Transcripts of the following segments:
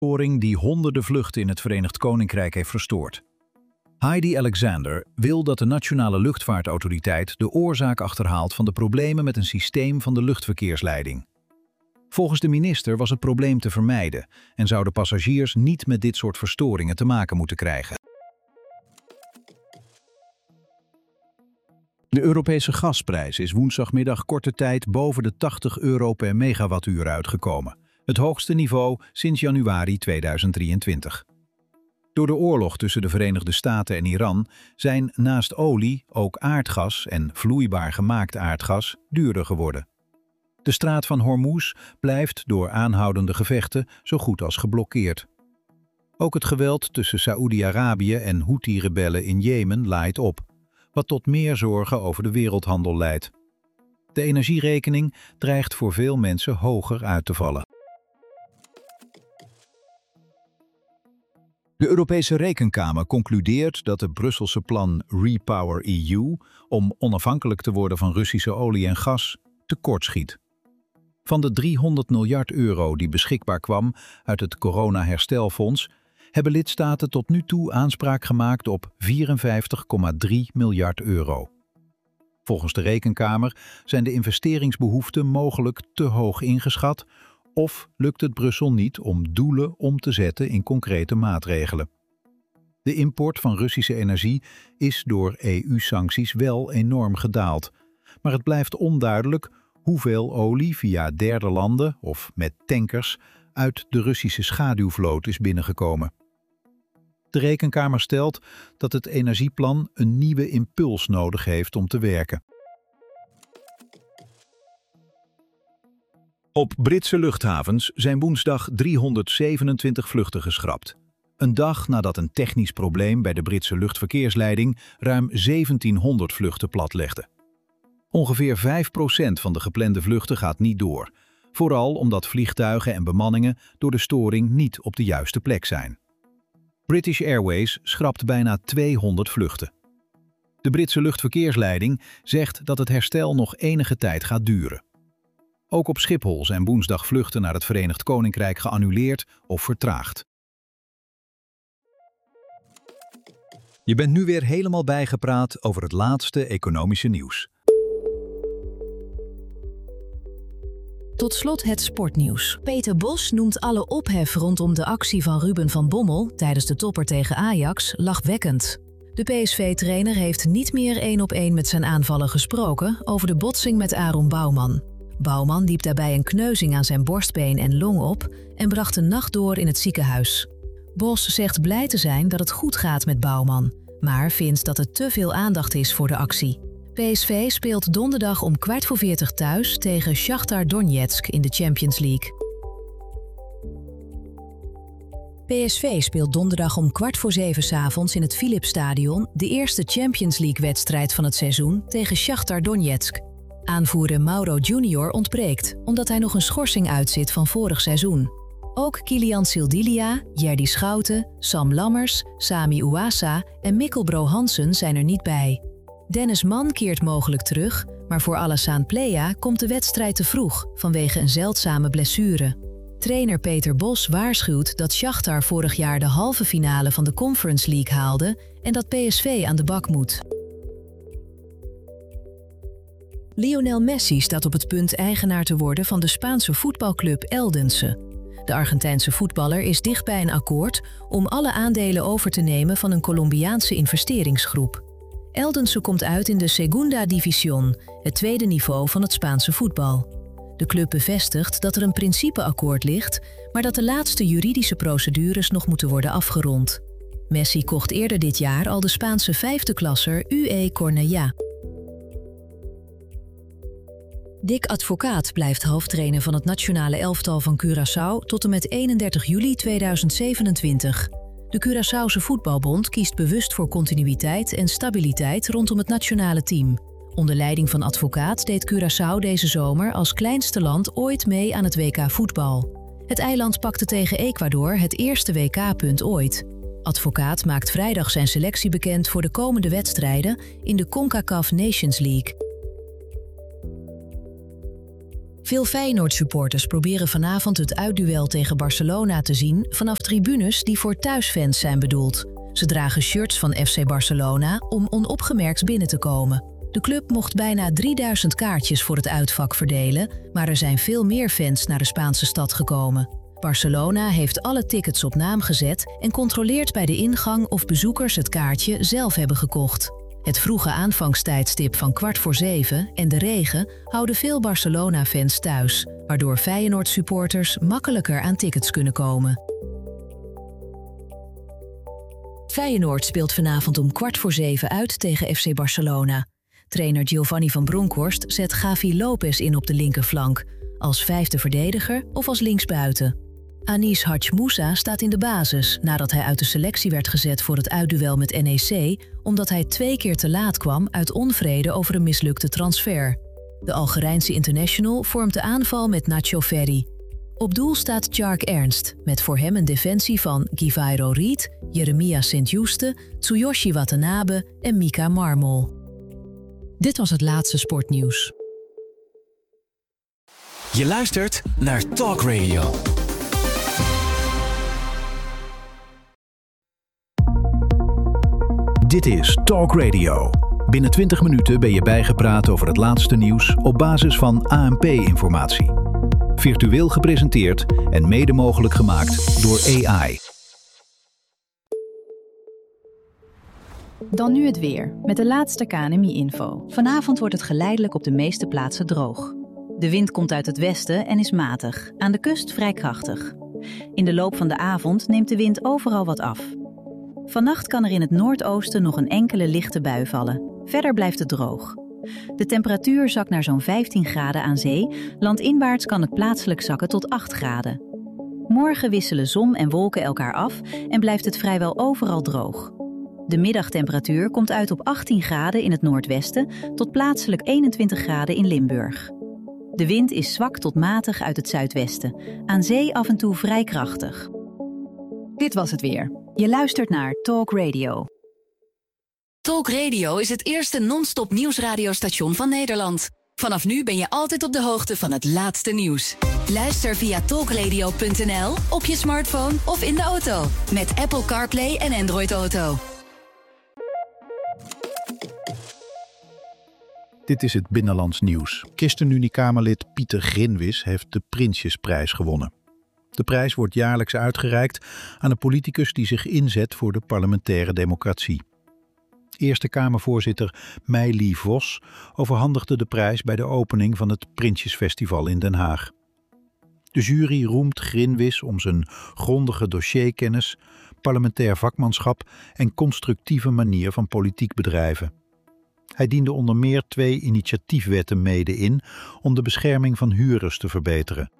Storing die honderden vluchten in het Verenigd Koninkrijk heeft verstoord. Heidi Alexander wil dat de Nationale Luchtvaartautoriteit de oorzaak achterhaalt van de problemen met een systeem van de luchtverkeersleiding. Volgens de minister was het probleem te vermijden en zouden passagiers niet met dit soort verstoringen te maken moeten krijgen. De Europese gasprijs is woensdagmiddag korte tijd boven de €80 per megawattuur uitgekomen. Het hoogste niveau sinds januari 2023. Door de oorlog tussen de Verenigde Staten en Iran zijn naast olie ook aardgas en vloeibaar gemaakt aardgas duurder geworden. De straat van Hormuz blijft door aanhoudende gevechten zo goed als geblokkeerd. Ook het geweld tussen Saoedi-Arabië en Houthi-rebellen in Jemen laait op, wat tot meer zorgen over de wereldhandel leidt. De energierekening dreigt voor veel mensen hoger uit te vallen. De Europese Rekenkamer concludeert dat het Brusselse plan Repower EU om onafhankelijk te worden van Russische olie en gas tekortschiet. Van de €300 miljard die beschikbaar kwam uit het corona-herstelfonds, hebben lidstaten tot nu toe aanspraak gemaakt op €54,3 miljard. Volgens de Rekenkamer zijn de investeringsbehoeften mogelijk te hoog ingeschat of lukt het Brussel niet om doelen om te zetten in concrete maatregelen. De import van Russische energie is door EU-sancties wel enorm gedaald, maar het blijft onduidelijk hoeveel olie via derde landen of met tankers uit de Russische schaduwvloot is binnengekomen. De Rekenkamer stelt dat het energieplan een nieuwe impuls nodig heeft om te werken. Op Britse luchthavens zijn woensdag 327 vluchten geschrapt. Een dag nadat een technisch probleem bij de Britse luchtverkeersleiding ruim 1700 vluchten platlegde. Ongeveer 5% van de geplande vluchten gaat niet door, vooral omdat vliegtuigen en bemanningen door de storing niet op de juiste plek zijn. British Airways schrapt bijna 200 vluchten. De Britse luchtverkeersleiding zegt dat het herstel nog enige tijd gaat duren. Ook op Schiphol zijn woensdag vluchten naar het Verenigd Koninkrijk geannuleerd of vertraagd. Je bent nu weer helemaal bijgepraat over het laatste economische nieuws. Tot slot het sportnieuws. Peter Bos noemt alle ophef rondom de actie van Ruben van Bommel tijdens de topper tegen Ajax lachwekkend. De PSV-trainer heeft niet meer 1-op-1 met zijn aanvaller gesproken over de botsing met Aaron Bouwman. Bouwman liep daarbij een kneuzing aan zijn borstbeen en long op en bracht de nacht door in het ziekenhuis. Bos zegt blij te zijn dat het goed gaat met Bouwman, maar vindt dat er te veel aandacht is voor de actie. PSV speelt donderdag om 15:15 thuis tegen Shakhtar Donetsk in de Champions League. PSV speelt donderdag om 6:15 'avonds in het Philipsstadion de eerste Champions League-wedstrijd van het seizoen tegen Shakhtar Donetsk. Aanvoerder Mauro Junior ontbreekt, omdat hij nog een schorsing uitzit van vorig seizoen. Ook Kilian Sildilia, Jerdy Schouten, Sam Lammers, Sami Ouassa en Mikkelbro Hansen zijn er niet bij. Dennis Mann keert mogelijk terug, maar voor Alassane Plea komt de wedstrijd te vroeg vanwege een zeldzame blessure. Trainer Peter Bos waarschuwt dat Shakhtar vorig jaar de halve finale van de Conference League haalde en dat PSV aan de bak moet. Lionel Messi staat op het punt eigenaar te worden van de Spaanse voetbalclub Eldense. De Argentijnse voetballer is dicht bij een akkoord om alle aandelen over te nemen van een Colombiaanse investeringsgroep. Eldense komt uit in de Segunda División, het tweede niveau van het Spaanse voetbal. De club bevestigt dat er een principeakkoord ligt, maar dat de laatste juridische procedures nog moeten worden afgerond. Messi kocht eerder dit jaar al de Spaanse vijfde klasser UE Cornellà. Dick Advocaat blijft hoofdtrainer van het nationale elftal van Curaçao tot en met 31 juli 2027. De Curaçaose Voetbalbond kiest bewust voor continuïteit en stabiliteit rondom het nationale team. Onder leiding van Advocaat deed Curaçao deze zomer als kleinste land ooit mee aan het WK voetbal. Het eiland pakte tegen Ecuador het eerste WK-punt ooit. Advocaat maakt vrijdag zijn selectie bekend voor de komende wedstrijden in de CONCACAF Nations League. Veel Feyenoord-supporters proberen vanavond het uitduel tegen Barcelona te zien vanaf tribunes die voor thuisfans zijn bedoeld. Ze dragen shirts van FC Barcelona om onopgemerkt binnen te komen. De club mocht bijna 3000 kaartjes voor het uitvak verdelen, maar er zijn veel meer fans naar de Spaanse stad gekomen. Barcelona heeft alle tickets op naam gezet en controleert bij de ingang of bezoekers het kaartje zelf hebben gekocht. Het vroege aanvangstijdstip van 6:15 en de regen houden veel Barcelona-fans thuis, waardoor Feyenoord-supporters makkelijker aan tickets kunnen komen. Feyenoord speelt vanavond om 6:15 uit tegen FC Barcelona. Trainer Giovanni van Bronckhorst zet Gavi Lopez in op de linkerflank, als vijfde verdediger of als linksbuiten. Anis Hadj Moussa staat in de basis nadat hij uit de selectie werd gezet voor het uitduel met NEC, omdat hij 2 keer te laat kwam uit onvrede over een mislukte transfer. De Algerijnse international vormt de aanval met Nacho Ferri. Op doel staat Tjark Ernst, met voor hem een defensie van Givairo Reed, Jeremia Sint-Juste, Tsuyoshi Watanabe en Mika Marmol. Dit was het laatste sportnieuws. Je luistert naar Talk Radio. Dit is Talk Radio. Binnen 20 minuten ben je bijgepraat over het laatste nieuws op basis van ANP-informatie. Virtueel gepresenteerd en mede mogelijk gemaakt door AI. Dan nu het weer, met de laatste KNMI-info. Vanavond wordt het geleidelijk op de meeste plaatsen droog. De wind komt uit het westen en is matig, aan de kust vrij krachtig. In de loop van de avond neemt de wind overal wat af. Vannacht kan er in het noordoosten nog een enkele lichte bui vallen. Verder blijft het droog. De temperatuur zakt naar zo'n 15 graden aan zee. Landinwaarts kan het plaatselijk zakken tot 8 graden. Morgen wisselen zon en wolken elkaar af en blijft het vrijwel overal droog. De middagtemperatuur komt uit op 18 graden in het noordwesten tot plaatselijk 21 graden in Limburg. De wind is zwak tot matig uit het zuidwesten. Aan zee af en toe vrij krachtig. Dit was het weer. Je luistert naar Talk Radio. Talk Radio is het eerste non-stop nieuwsradiostation van Nederland. Vanaf nu ben je altijd op de hoogte van het laatste nieuws. Luister via talkradio.nl, op je smartphone of in de auto. Met Apple CarPlay en Android Auto. Dit is het Binnenlands Nieuws. ChristenUnie-Kamerlid Pieter Grinwis heeft de Prinsjesprijs gewonnen. De prijs wordt jaarlijks uitgereikt aan een politicus die zich inzet voor de parlementaire democratie. Eerste Kamervoorzitter Meili Vos overhandigde de prijs bij de opening van het Prinsjesfestival in Den Haag. De jury roemt Grinwis om zijn grondige dossierkennis, parlementair vakmanschap en constructieve manier van politiek bedrijven. Hij diende onder meer 2 initiatiefwetten mede in om de bescherming van huurders te verbeteren.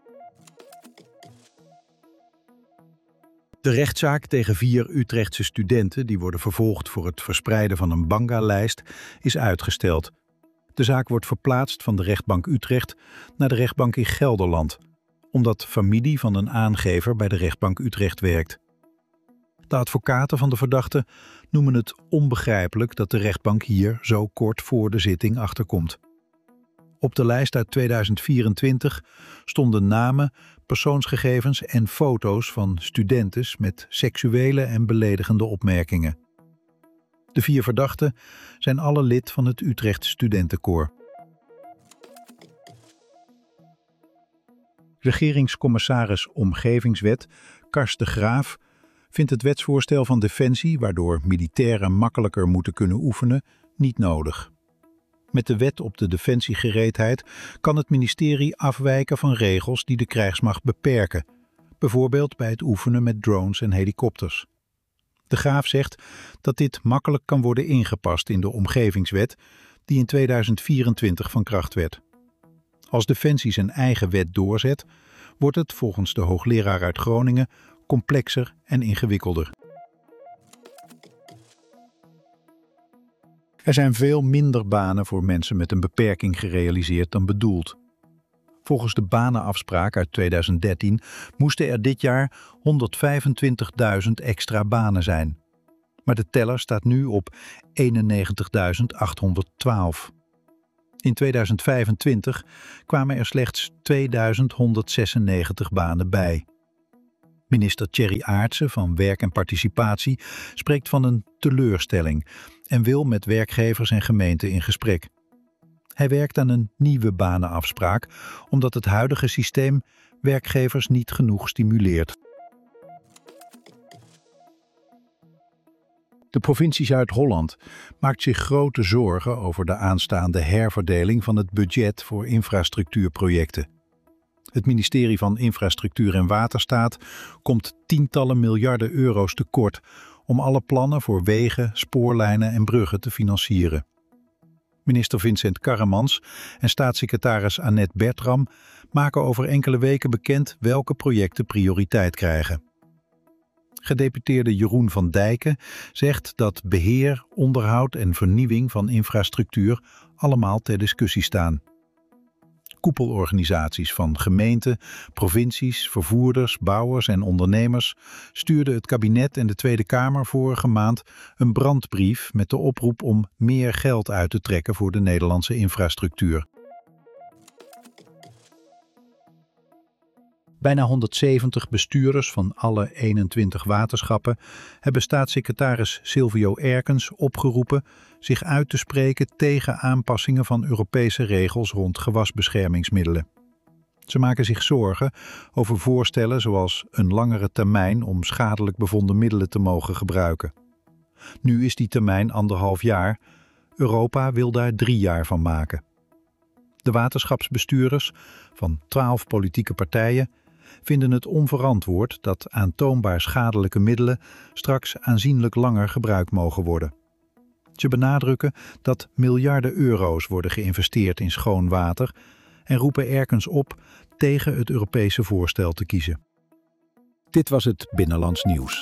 De rechtszaak tegen 4 Utrechtse studenten die worden vervolgd voor het verspreiden van een Banga-lijst is uitgesteld. De zaak wordt verplaatst van de rechtbank Utrecht naar de rechtbank in Gelderland, omdat familie van een aangever bij de rechtbank Utrecht werkt. De advocaten van de verdachte noemen het onbegrijpelijk dat de rechtbank hier zo kort voor de zitting achterkomt. Op de lijst uit 2024 stonden namen, persoonsgegevens en foto's van studentes met seksuele en beledigende opmerkingen. De 4 verdachten zijn alle lid van het Utrecht Studentenkoor. Regeringscommissaris Omgevingswet Kars de Graaf vindt het wetsvoorstel van Defensie, waardoor militairen makkelijker moeten kunnen oefenen, niet nodig. Met de wet op de defensiegereedheid kan het ministerie afwijken van regels die de krijgsmacht beperken, bijvoorbeeld bij het oefenen met drones en helikopters. De Graaf zegt dat dit makkelijk kan worden ingepast in de Omgevingswet, die in 2024 van kracht werd. Als Defensie zijn eigen wet doorzet, wordt het volgens de hoogleraar uit Groningen complexer en ingewikkelder. Er zijn veel minder banen voor mensen met een beperking gerealiseerd dan bedoeld. Volgens de banenafspraak uit 2013 moesten er dit jaar 125.000 extra banen zijn. Maar de teller staat nu op 91.812. In 2025 kwamen er slechts 2196 banen bij. Minister Thierry Aartsen van Werk en Participatie spreekt van een teleurstelling en wil met werkgevers en gemeenten in gesprek. Hij werkt aan een nieuwe banenafspraak, omdat het huidige systeem werkgevers niet genoeg stimuleert. De provincie Zuid-Holland maakt zich grote zorgen over de aanstaande herverdeling van het budget voor infrastructuurprojecten. Het ministerie van Infrastructuur en Waterstaat komt tientallen miljarden euro's tekort om alle plannen voor wegen, spoorlijnen en bruggen te financieren. Minister Vincent Karremans en staatssecretaris Annette Bertram maken over enkele weken bekend welke projecten prioriteit krijgen. Gedeputeerde Jeroen van Dijken zegt dat beheer, onderhoud en vernieuwing van infrastructuur allemaal ter discussie staan. Koepelorganisaties van gemeenten, provincies, vervoerders, bouwers en ondernemers stuurden het kabinet en de Tweede Kamer vorige maand een brandbrief met de oproep om meer geld uit te trekken voor de Nederlandse infrastructuur. Bijna 170 bestuurders van alle 21 waterschappen hebben staatssecretaris Silvio Erkens opgeroepen zich uit te spreken tegen aanpassingen van Europese regels rond gewasbeschermingsmiddelen. Ze maken zich zorgen over voorstellen zoals een langere termijn om schadelijk bevonden middelen te mogen gebruiken. Nu is die termijn 1,5 jaar. Europa wil daar 3 jaar van maken. De waterschapsbestuurders van 12 politieke partijen vinden het onverantwoord dat aantoonbaar schadelijke middelen straks aanzienlijk langer gebruikt mogen worden. Ze benadrukken dat miljarden euro's worden geïnvesteerd in schoon water en roepen Erkens op tegen het Europese voorstel te kiezen. Dit was het Binnenlands Nieuws.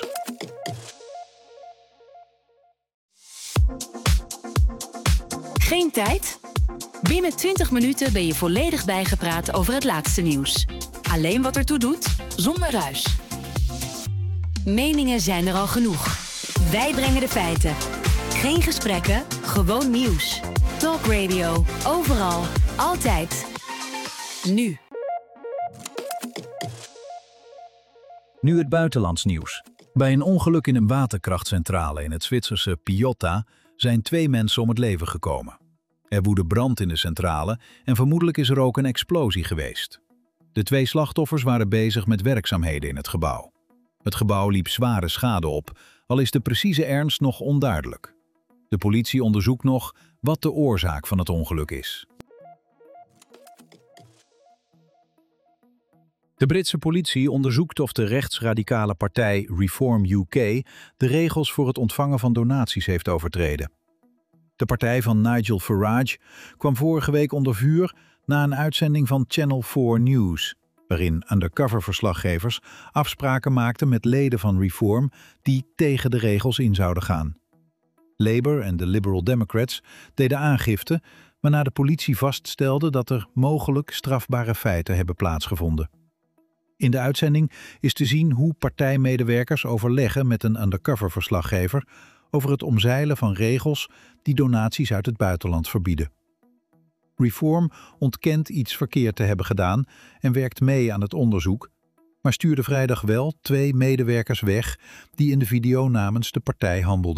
Geen tijd? Binnen 20 minuten ben je volledig bijgepraat over het laatste nieuws. Alleen wat ertoe doet, zonder ruis. Meningen zijn er al genoeg. Wij brengen de feiten. Geen gesprekken, gewoon nieuws. Talk Radio, overal, altijd. Nu. Nu het buitenlands nieuws. Bij een ongeluk in een waterkrachtcentrale in het Zwitserse Piotta zijn 2 mensen om het leven gekomen. Er woedde brand in de centrale en vermoedelijk is er ook een explosie geweest. De 2 slachtoffers waren bezig met werkzaamheden in het gebouw. Het gebouw liep zware schade op, al is de precieze ernst nog onduidelijk. De politie onderzoekt nog wat de oorzaak van het ongeluk is. De Britse politie onderzoekt of de rechtsradicale partij Reform UK de regels voor het ontvangen van donaties heeft overtreden. De partij van Nigel Farage kwam vorige week onder vuur na een uitzending van Channel 4 News, waarin undercover-verslaggevers afspraken maakten met leden van Reform die tegen de regels in zouden gaan. Labour en de Liberal Democrats deden aangifte, waarna de politie vaststelde dat er mogelijk strafbare feiten hebben plaatsgevonden. In de uitzending is te zien hoe partijmedewerkers overleggen met een undercover-verslaggever over het omzeilen van regels die donaties uit het buitenland verbieden. Reform ontkent iets verkeerd te hebben gedaan en werkt mee aan het onderzoek, maar stuurde vrijdag wel 2 medewerkers weg die in de video namens de partij handelden.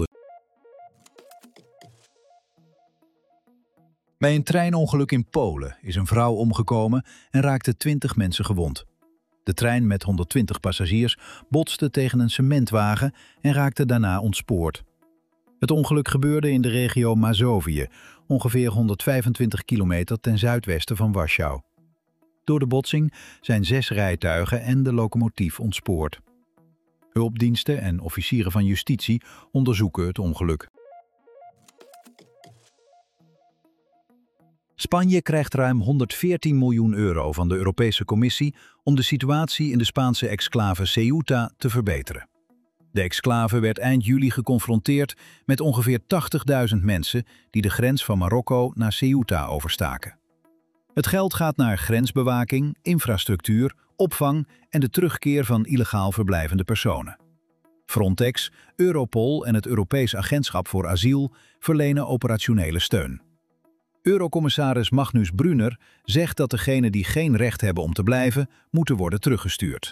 Bij een treinongeluk in Polen is een vrouw omgekomen en raakten 20 mensen gewond. De trein met 120 passagiers botste tegen een cementwagen en raakte daarna ontspoord. Het ongeluk gebeurde in de regio Mazowië, ongeveer 125 kilometer ten zuidwesten van Warschau. Door de botsing zijn 6 rijtuigen en de locomotief ontspoord. Hulpdiensten en officieren van justitie onderzoeken het ongeluk. Spanje krijgt ruim 114 miljoen euro van de Europese Commissie om de situatie in de Spaanse exclave Ceuta te verbeteren. De exclave werd eind juli geconfronteerd met ongeveer 80.000 mensen die de grens van Marokko naar Ceuta overstaken. Het geld gaat naar grensbewaking, infrastructuur, opvang en de terugkeer van illegaal verblijvende personen. Frontex, Europol en het Europees Agentschap voor Asiel verlenen operationele steun. Eurocommissaris Magnus Brunner zegt dat degenen die geen recht hebben om te blijven, moeten worden teruggestuurd.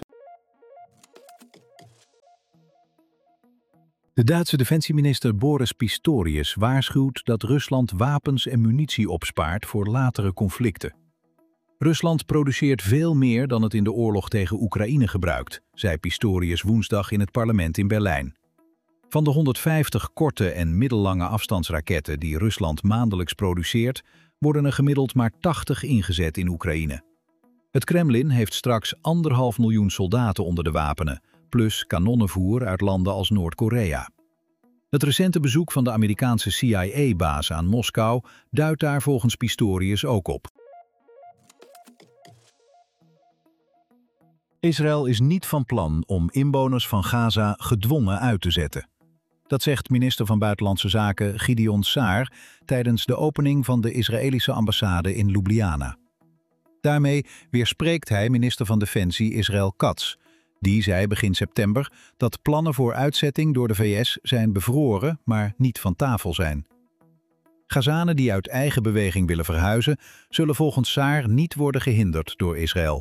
De Duitse defensieminister Boris Pistorius waarschuwt dat Rusland wapens en munitie opspaart voor latere conflicten. Rusland produceert veel meer dan het in de oorlog tegen Oekraïne gebruikt, zei Pistorius woensdag in het parlement in Berlijn. Van de 150 korte en middellange afstandsraketten die Rusland maandelijks produceert, worden er gemiddeld maar 80 ingezet in Oekraïne. Het Kremlin heeft straks 1,5 miljoen soldaten onder de wapenen, plus kanonnenvoer uit landen als Noord-Korea. Het recente bezoek van de Amerikaanse CIA-baas aan Moskou duidt daar volgens Pistorius ook op. Israël is niet van plan om inwoners van Gaza gedwongen uit te zetten. Dat zegt minister van Buitenlandse Zaken Gideon Saar tijdens de opening van de Israëlische ambassade in Ljubljana. Daarmee weerspreekt hij minister van Defensie Israël Katz. Die zei begin september dat plannen voor uitzetting door de VS zijn bevroren, maar niet van tafel zijn. Gazanen die uit eigen beweging willen verhuizen, zullen volgens Saar niet worden gehinderd door Israël.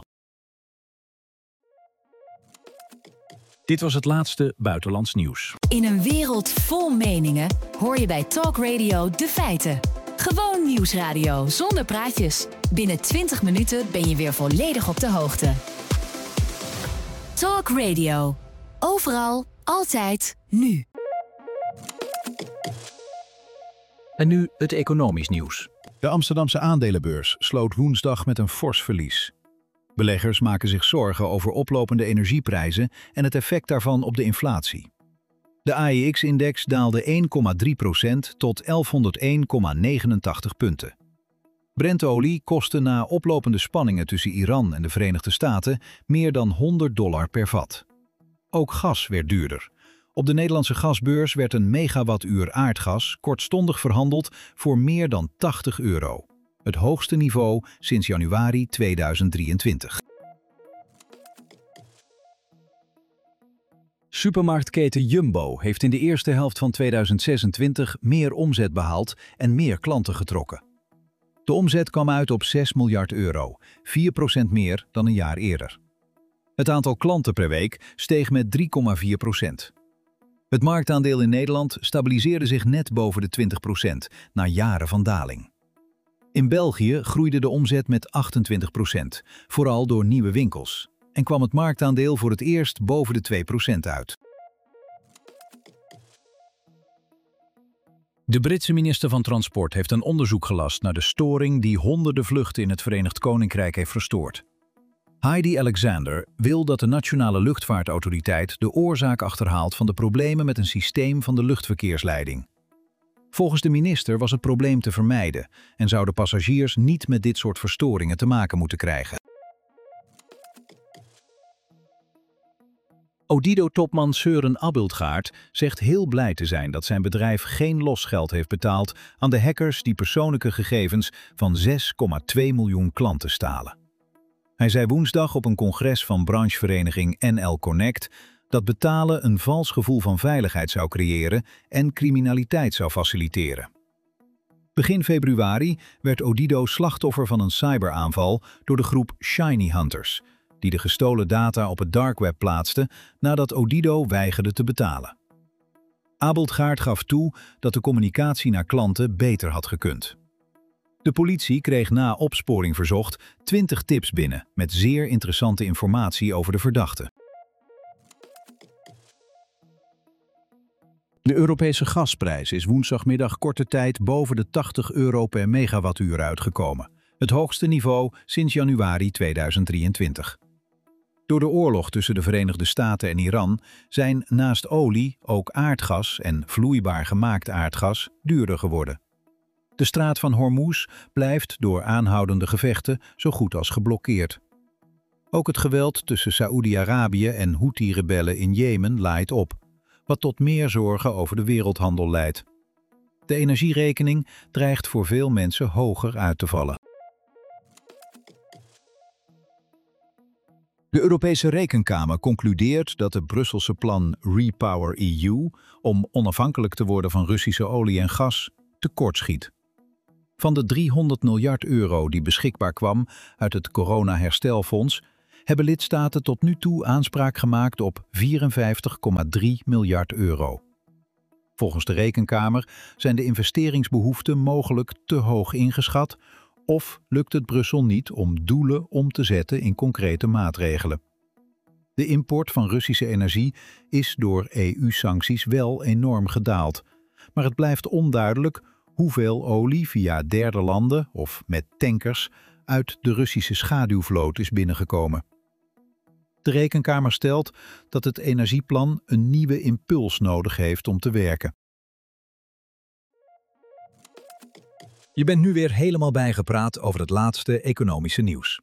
Dit was het laatste buitenlands nieuws. In een wereld vol meningen hoor je bij Talk Radio de feiten. Gewoon nieuwsradio zonder praatjes. Binnen 20 minuten ben je weer volledig op de hoogte. Talk Radio. Overal, altijd, nu. En nu het economisch nieuws. De Amsterdamse aandelenbeurs sloot woensdag met een fors verlies. Beleggers maken zich zorgen over oplopende energieprijzen en het effect daarvan op de inflatie. De AEX-index daalde 1,3% tot 1101,89 punten. Brentolie kostte na oplopende spanningen tussen Iran en de Verenigde Staten meer dan $100 per vat. Ook gas werd duurder. Op de Nederlandse gasbeurs werd een megawattuur aardgas kortstondig verhandeld voor meer dan €80. Het hoogste niveau sinds januari 2023. Supermarktketen Jumbo heeft in de eerste helft van 2026 meer omzet behaald en meer klanten getrokken. De omzet kwam uit op €6 miljard, 4% meer dan een jaar eerder. Het aantal klanten per week steeg met 3,4%. Het marktaandeel in Nederland stabiliseerde zich net boven de 20% na jaren van daling. In België groeide de omzet met 28%, vooral door nieuwe winkels, en kwam het marktaandeel voor het eerst boven de 2% uit. De Britse minister van Transport heeft een onderzoek gelast naar de storing die honderden vluchten in het Verenigd Koninkrijk heeft verstoord. Heidi Alexander wil dat de Nationale Luchtvaartautoriteit de oorzaak achterhaalt van de problemen met een systeem van de luchtverkeersleiding. Volgens de minister was het probleem te vermijden en zouden passagiers niet met dit soort verstoringen te maken moeten krijgen. Odido-topman Søren Abildgaard zegt heel blij te zijn dat zijn bedrijf geen losgeld heeft betaald aan de hackers die persoonlijke gegevens van 6,2 miljoen klanten stalen. Hij zei woensdag op een congres van branchevereniging NL Connect dat betalen een vals gevoel van veiligheid zou creëren en criminaliteit zou faciliteren. Begin februari werd Odido slachtoffer van een cyberaanval door de groep Shiny Hunters, die de gestolen data op het dark web plaatste nadat Odido weigerde te betalen. Abildgaard gaf toe dat de communicatie naar klanten beter had gekund. De politie kreeg na opsporing verzocht 20 tips binnen met zeer interessante informatie over de verdachte. De Europese gasprijs is woensdagmiddag korte tijd boven de €80 per megawattuur uitgekomen. Het hoogste niveau sinds januari 2023. Door de oorlog tussen de Verenigde Staten en Iran zijn naast olie ook aardgas en vloeibaar gemaakt aardgas duurder geworden. De straat van Hormuz blijft door aanhoudende gevechten zo goed als geblokkeerd. Ook het geweld tussen Saoedi-Arabië en Houthi-rebellen in Jemen laait op, wat tot meer zorgen over de wereldhandel leidt. De energierekening dreigt voor veel mensen hoger uit te vallen. De Europese Rekenkamer concludeert dat het Brusselse plan Repower EU om onafhankelijk te worden van Russische olie en gas tekortschiet. Van de 300 miljard euro die beschikbaar kwam uit het corona-herstelfonds, hebben lidstaten tot nu toe aanspraak gemaakt op 54,3 miljard euro. Volgens de Rekenkamer zijn de investeringsbehoeften mogelijk te hoog ingeschat of lukt het Brussel niet om doelen om te zetten in concrete maatregelen. De import van Russische energie is door EU-sancties wel enorm gedaald, maar het blijft onduidelijk hoeveel olie via derde landen of met tankers uit de Russische schaduwvloot is binnengekomen. De Rekenkamer stelt dat het energieplan een nieuwe impuls nodig heeft om te werken. Je bent nu weer helemaal bijgepraat over het laatste economische nieuws.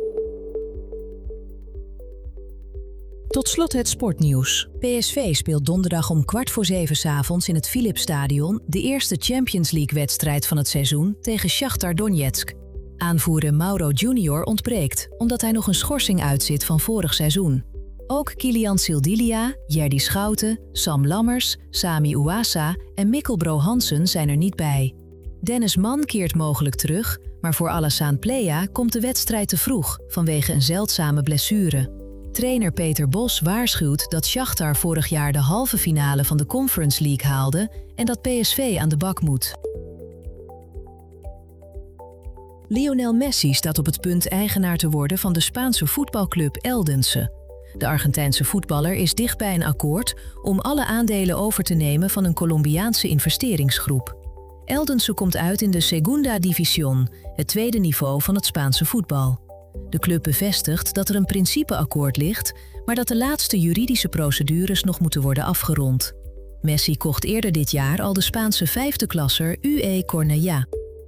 Tot slot het sportnieuws. PSV speelt donderdag om 6:15 'avonds in het Philipsstadion de eerste Champions League-wedstrijd van het seizoen tegen Shakhtar Donetsk. Aanvoerder Mauro Junior ontbreekt, omdat hij nog een schorsing uitzit van vorig seizoen. Ook Kilian Sildilia, Jerdy Schouten, Sam Lammers, Sami Ouassa en Mikkel Bro Hansen zijn er niet bij. Dennis Mann keert mogelijk terug, maar voor Alassane Plea komt de wedstrijd te vroeg vanwege een zeldzame blessure. Trainer Peter Bos waarschuwt dat Shakhtar vorig jaar de halve finale van de Conference League haalde en dat PSV aan de bak moet. Lionel Messi staat op het punt eigenaar te worden van de Spaanse voetbalclub Eldense. De Argentijnse voetballer is dicht bij een akkoord om alle aandelen over te nemen van een Colombiaanse investeringsgroep. Eldense komt uit in de Segunda División, het tweede niveau van het Spaanse voetbal. De club bevestigt dat er een principeakkoord ligt, maar dat de laatste juridische procedures nog moeten worden afgerond. Messi kocht eerder dit jaar al de Spaanse vijfde klasser UE Cornellà.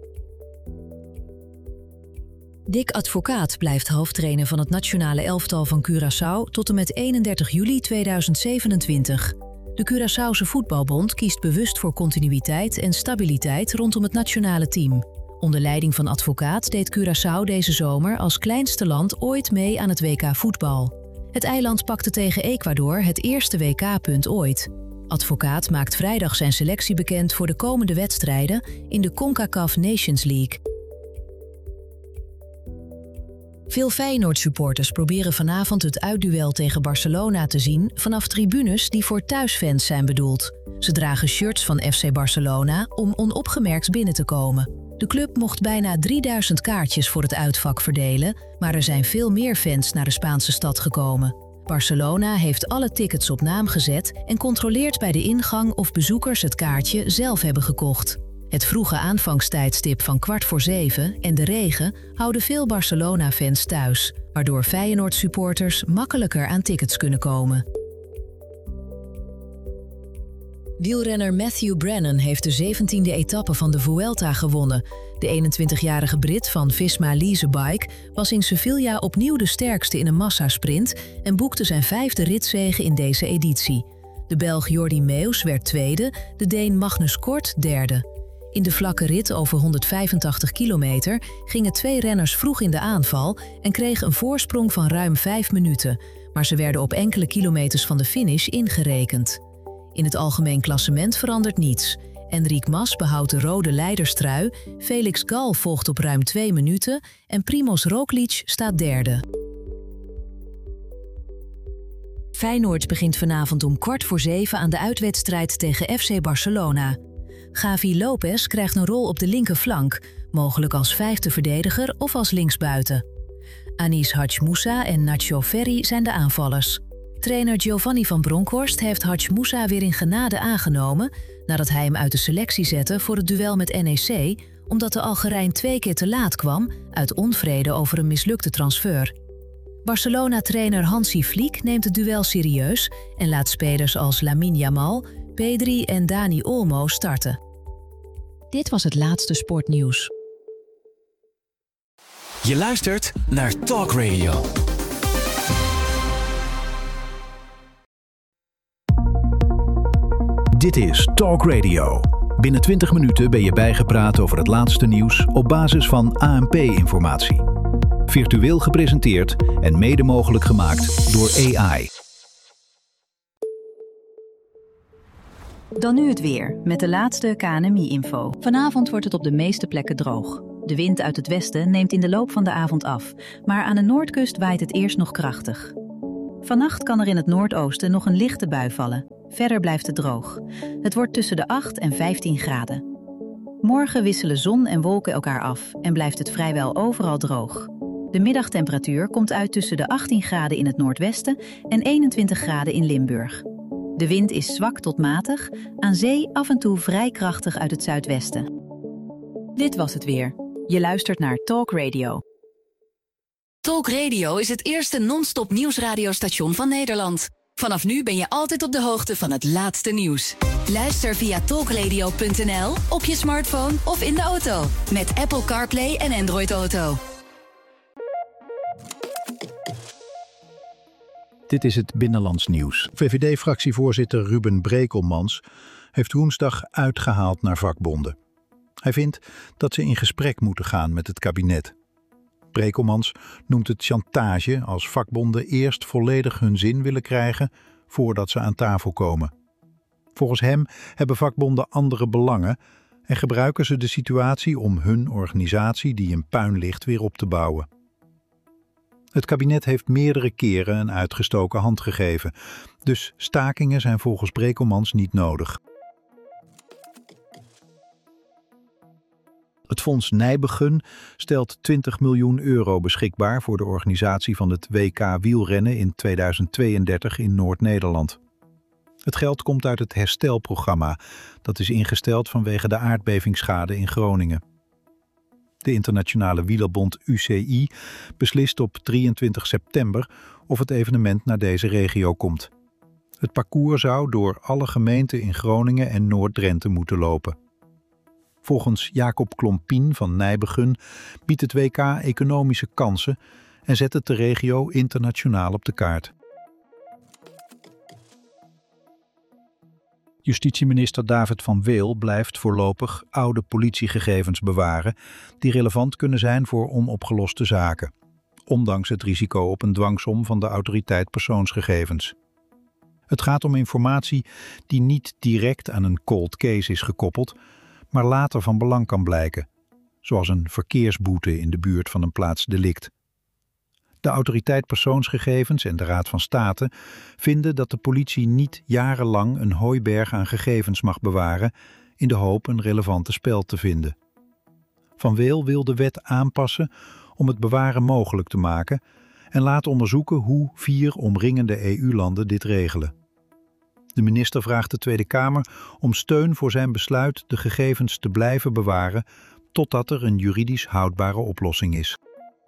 Dick Advocaat blijft hoofdtrainer van het nationale elftal van Curaçao tot en met 31 juli 2027. De Curaçaose Voetbalbond kiest bewust voor continuïteit en stabiliteit rondom het nationale team. Onder leiding van Advocaat deed Curaçao deze zomer als kleinste land ooit mee aan het WK voetbal. Het eiland pakte tegen Ecuador het eerste WK-punt ooit. Advocaat maakt vrijdag zijn selectie bekend voor de komende wedstrijden in de CONCACAF Nations League. Veel Feyenoord-supporters proberen vanavond het uitduel tegen Barcelona te zien vanaf tribunes die voor thuisfans zijn bedoeld. Ze dragen shirts van FC Barcelona om onopgemerkt binnen te komen. De club mocht bijna 3000 kaartjes voor het uitvak verdelen, maar er zijn veel meer fans naar de Spaanse stad gekomen. Barcelona heeft alle tickets op naam gezet en controleert bij de ingang of bezoekers het kaartje zelf hebben gekocht. Het vroege aanvangstijdstip van 6:15 en de regen houden veel Barcelona-fans thuis, waardoor Feyenoord-supporters makkelijker aan tickets kunnen komen. Wielrenner Matthew Brennan heeft de 17e etappe van de Vuelta gewonnen. De 21-jarige Brit van Visma Leasebike was in Sevilla opnieuw de sterkste in een massasprint en boekte zijn 5e ritzege in deze editie. De Belg Jordi Meeus werd tweede, de Deen Magnus Kort derde. In de vlakke rit over 185 kilometer gingen 2 renners vroeg in de aanval en kregen een voorsprong van ruim 5 minuten, maar ze werden op enkele kilometers van de finish ingerekend. In het algemeen klassement verandert niets. Enric Mas behoudt de rode leiderstrui, Felix Gal volgt op ruim 2 minuten en Primož Roglič staat derde. Feyenoord begint vanavond om 6:15 aan de uitwedstrijd tegen FC Barcelona. Gavi Lopez krijgt een rol op de linkerflank, mogelijk als 5e verdediger of als linksbuiten. Anis Hadj Moussa en Nacho Ferry zijn de aanvallers. Trainer Giovanni van Bronckhorst heeft Hadj Moussa weer in genade aangenomen nadat hij hem uit de selectie zette voor het duel met NEC, omdat de Algerijn 2 keer te laat kwam uit onvrede over een mislukte transfer. Barcelona-trainer Hansi Flick neemt het duel serieus en laat spelers als Lamine Yamal, Pedri en Dani Olmo starten. Dit was het laatste sportnieuws. Je luistert naar Talk Radio. Dit is Talk Radio. Binnen 20 minuten ben je bijgepraat over het laatste nieuws op basis van ANP-informatie. Virtueel gepresenteerd en mede mogelijk gemaakt door AI. Dan nu het weer, met de laatste KNMI-info. Vanavond wordt het op de meeste plekken droog. De wind uit het westen neemt in de loop van de avond af, maar aan de noordkust waait het eerst nog krachtig. Vannacht kan er in het noordoosten nog een lichte bui vallen. Verder blijft het droog. Het wordt tussen de 8 en 15 graden. Morgen wisselen zon en wolken elkaar af en blijft het vrijwel overal droog. De middagtemperatuur komt uit tussen de 18 graden in het noordwesten en 21 graden in Limburg. De wind is zwak tot matig, aan zee af en toe vrij krachtig uit het zuidwesten. Dit was het weer. Je luistert naar Talk Radio. Talk Radio is het eerste non-stop nieuwsradiostation van Nederland. Vanaf nu ben je altijd op de hoogte van het laatste nieuws. Luister via talkradio.nl, op je smartphone of in de auto. Met Apple CarPlay en Android Auto. Dit is het Binnenlands Nieuws. VVD-fractievoorzitter Ruben Brekelmans heeft woensdag uitgehaald naar vakbonden. Hij vindt dat ze in gesprek moeten gaan met het kabinet. Brekelmans noemt het chantage als vakbonden eerst volledig hun zin willen krijgen voordat ze aan tafel komen. Volgens hem hebben vakbonden andere belangen en gebruiken ze de situatie om hun organisatie die in puin ligt weer op te bouwen. Het kabinet heeft meerdere keren een uitgestoken hand gegeven, dus stakingen zijn volgens Brekelmans niet nodig. Het Fonds Nijbegen stelt 20 miljoen euro beschikbaar voor de organisatie van het WK wielrennen in 2032 in Noord-Nederland. Het geld komt uit het herstelprogramma, dat is ingesteld vanwege de aardbevingsschade in Groningen. De internationale wielerbond UCI beslist op 23 september of het evenement naar deze regio komt. Het parcours zou door alle gemeenten in Groningen en Noord-Drenthe moeten lopen. Volgens Jacob Klompien van Nijbegen biedt het WK economische kansen en zet het de regio internationaal op de kaart. Justitieminister David van Weel blijft voorlopig oude politiegegevens bewaren die relevant kunnen zijn voor onopgeloste zaken, ondanks het risico op een dwangsom van de Autoriteit Persoonsgegevens. Het gaat om informatie die niet direct aan een cold case is gekoppeld, maar later van belang kan blijken, zoals een verkeersboete in de buurt van een plaatsdelict. De Autoriteit Persoonsgegevens en de Raad van State vinden dat de politie niet jarenlang een hooiberg aan gegevens mag bewaren in de hoop een relevante speld te vinden. Van Weel wil de wet aanpassen om het bewaren mogelijk te maken en laat onderzoeken hoe 4 omringende EU-landen dit regelen. De minister vraagt de Tweede Kamer om steun voor zijn besluit de gegevens te blijven bewaren totdat er een juridisch houdbare oplossing is.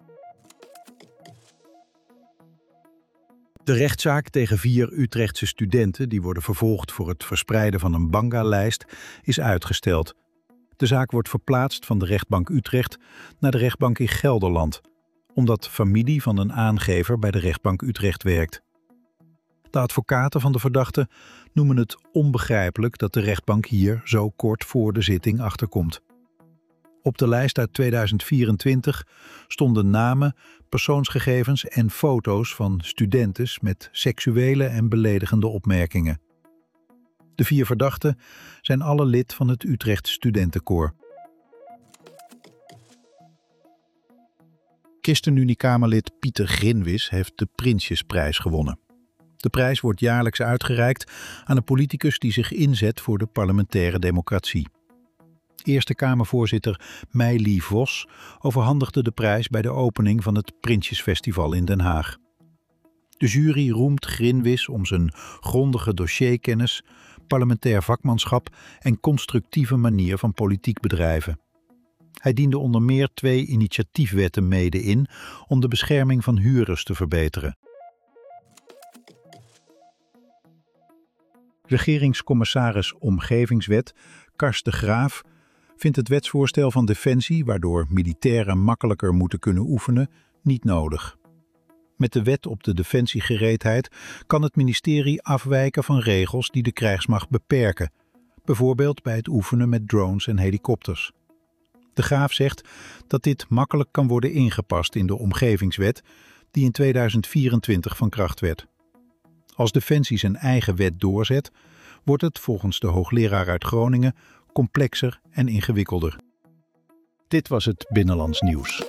De rechtszaak tegen 4 Utrechtse studenten die worden vervolgd voor het verspreiden van een Banga-lijst is uitgesteld. De zaak wordt verplaatst van de rechtbank Utrecht naar de rechtbank in Gelderland, omdat familie van een aangever bij de rechtbank Utrecht werkt. De advocaten van de verdachte noemen het onbegrijpelijk dat de rechtbank hier zo kort voor de zitting achterkomt. Op de lijst uit 2024 stonden namen, persoonsgegevens en foto's van studenten met seksuele en beledigende opmerkingen. De 4 verdachten zijn alle lid van het Utrecht Studentenkoor. ChristenUnie-Kamerlid Pieter Grinwis heeft de Prinsjesprijs gewonnen. De prijs wordt jaarlijks uitgereikt aan een politicus die zich inzet voor de parlementaire democratie. Eerste Kamervoorzitter Meili Vos overhandigde de prijs bij de opening van het Prinsjesfestival in Den Haag. De jury roemt Grinwis om zijn grondige dossierkennis, parlementair vakmanschap en constructieve manier van politiek bedrijven. Hij diende onder meer 2 initiatiefwetten mede in om de bescherming van huurders te verbeteren. Regeringscommissaris Omgevingswet Kars de Graaf vindt het wetsvoorstel van Defensie, waardoor militairen makkelijker moeten kunnen oefenen, niet nodig. Met de wet op de defensiegereedheid kan het ministerie afwijken van regels die de krijgsmacht beperken, bijvoorbeeld bij het oefenen met drones en helikopters. De Graaf zegt dat dit makkelijk kan worden ingepast in de Omgevingswet, die in 2024 van kracht werd. Als Defensie zijn eigen wet doorzet, wordt het volgens de hoogleraar uit Groningen complexer en ingewikkelder. Dit was het Binnenlands Nieuws.